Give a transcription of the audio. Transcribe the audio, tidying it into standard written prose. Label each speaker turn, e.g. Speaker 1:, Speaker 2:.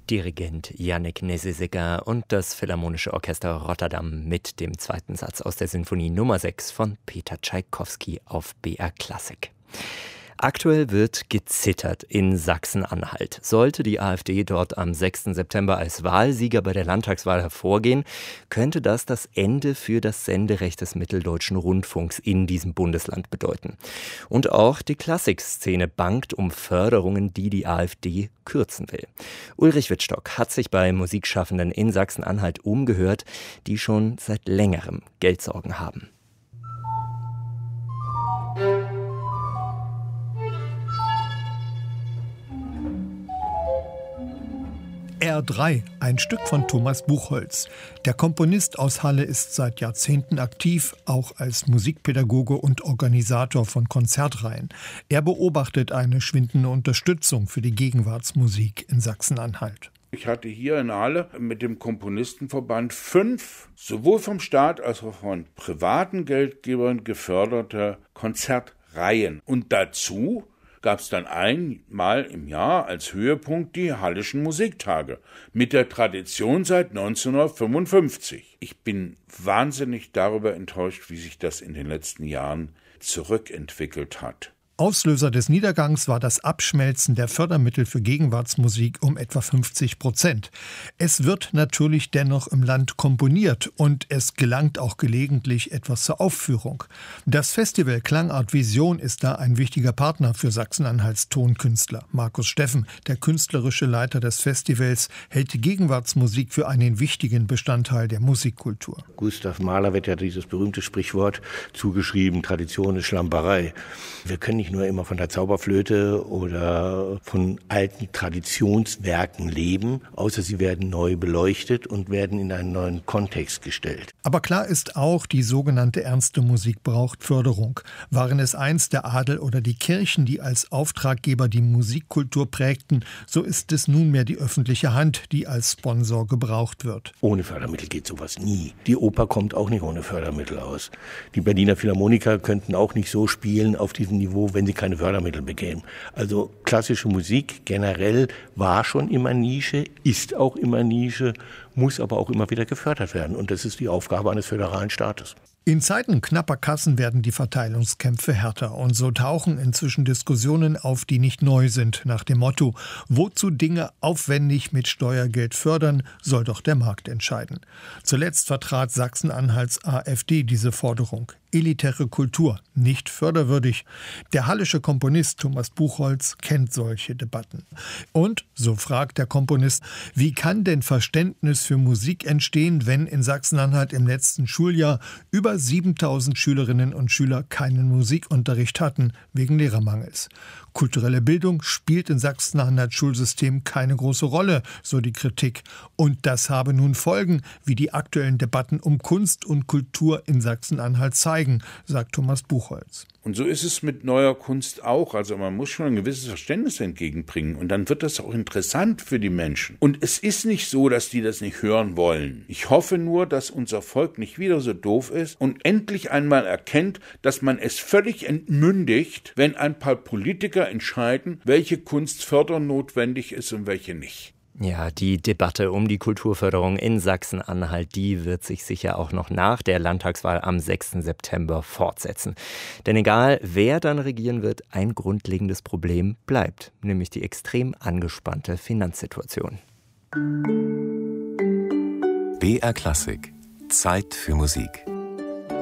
Speaker 1: Dirigent Yannick Nézet-Séguin und das Philharmonische Orchester Rotterdam mit dem zweiten Satz aus der Sinfonie Nummer 6 von Peter Tschaikowski auf BR Klassik. Aktuell wird gezittert in Sachsen-Anhalt. Sollte die AfD dort am 6. September als Wahlsieger bei der Landtagswahl hervorgehen, könnte das das Ende für das Senderecht des Mitteldeutschen Rundfunks in diesem Bundesland bedeuten. Und auch die Klassikszene bangt um Förderungen, die die AfD kürzen will. Ulrich Wittstock hat sich bei Musikschaffenden in Sachsen-Anhalt umgehört, die schon seit längerem Geldsorgen haben.
Speaker 2: R3, ein Stück von Thomas Buchholz. Der Komponist aus Halle ist seit Jahrzehnten aktiv, auch als Musikpädagoge und Organisator von Konzertreihen. Er beobachtet eine schwindende Unterstützung für die Gegenwartsmusik in Sachsen-Anhalt.
Speaker 3: Ich hatte hier in Halle mit dem Komponistenverband 5, sowohl vom Staat als auch von privaten Geldgebern geförderte Konzertreihen. Und dazu gab es dann einmal im Jahr als Höhepunkt die Hallischen Musiktage mit der Tradition seit 1955. Ich bin wahnsinnig darüber enttäuscht, wie sich das in den letzten Jahren zurückentwickelt hat.
Speaker 2: Auslöser des Niedergangs war das Abschmelzen der Fördermittel für Gegenwartsmusik um etwa 50%. Es wird natürlich dennoch im Land komponiert und es gelangt auch gelegentlich etwas zur Aufführung. Das Festival Klangart Vision ist da ein wichtiger Partner für Sachsen-Anhalts Tonkünstler. Markus Steffen, der künstlerische Leiter des Festivals, hält die Gegenwartsmusik für einen wichtigen Bestandteil der Musikkultur.
Speaker 4: Gustav Mahler wird ja dieses berühmte Sprichwort zugeschrieben, Tradition ist Schlamperei. Wir können nicht nur immer von der Zauberflöte oder von alten Traditionswerken leben, außer sie werden neu beleuchtet und werden in einen neuen Kontext gestellt.
Speaker 2: Aber klar ist auch, die sogenannte ernste Musik braucht Förderung. Waren es einst der Adel oder die Kirchen, die als Auftraggeber die Musikkultur prägten, so ist es nunmehr die öffentliche Hand, die als Sponsor gebraucht wird.
Speaker 4: Ohne Fördermittel geht sowas nie. Die Oper kommt auch nicht ohne Fördermittel aus. Die Berliner Philharmoniker könnten auch nicht so spielen auf diesem Niveau, wenn sie keine Fördermittel bekämen. Also klassische Musik generell war schon immer Nische, ist auch immer Nische, muss aber auch immer wieder gefördert werden. Und das ist die Aufgabe eines föderalen Staates.
Speaker 2: In Zeiten knapper Kassen werden die Verteilungskämpfe härter. Und so tauchen inzwischen Diskussionen auf, die nicht neu sind, nach dem Motto: Wozu Dinge aufwendig mit Steuergeld fördern, soll doch der Markt entscheiden. Zuletzt vertrat Sachsen-Anhalts AfD diese Forderung. Elitäre Kultur, nicht förderwürdig. Der hallische Komponist Thomas Buchholz kennt solche Debatten. Und, so fragt der Komponist, wie kann denn Verständnis für Musik entstehen, wenn in Sachsen-Anhalt im letzten Schuljahr über 7.000 Schülerinnen und Schüler keinen Musikunterricht hatten, wegen Lehrermangels? Kulturelle Bildung spielt in Sachsen-Anhalts Schulsystem keine große Rolle, so die Kritik. Und das habe nun Folgen, wie die aktuellen Debatten um Kunst und Kultur in Sachsen-Anhalt zeigen, sagt Thomas Buchholz.
Speaker 3: Und so ist es mit neuer Kunst auch. Also man muss schon ein gewisses Verständnis entgegenbringen. Und dann wird das auch interessant für die Menschen. Und es ist nicht so, dass die das nicht hören wollen. Ich hoffe nur, dass unser Volk nicht wieder so doof ist und endlich einmal erkennt, dass man es völlig entmündigt, wenn ein paar Politiker entscheiden, welche Kunst fördernotwendig ist und welche nicht.
Speaker 1: Ja, die Debatte um die Kulturförderung in Sachsen-Anhalt, die wird sich sicher auch noch nach der Landtagswahl am 6. September fortsetzen. Denn egal, wer dann regieren wird, ein grundlegendes Problem bleibt, nämlich die extrem angespannte Finanzsituation.
Speaker 5: BR Klassik. Zeit für Musik.